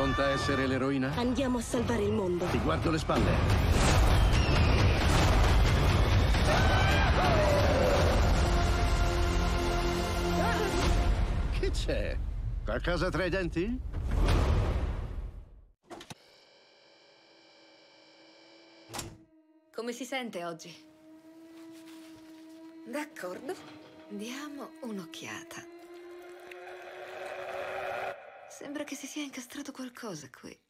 Pronta a essere l'eroina? Andiamo a salvare il mondo. Ti guardo le spalle. Che c'è? Qualcosa tra i denti? Come si sente oggi? D'accordo, diamo un'occhiata. Sembra che si sia incastrato qualcosa qui.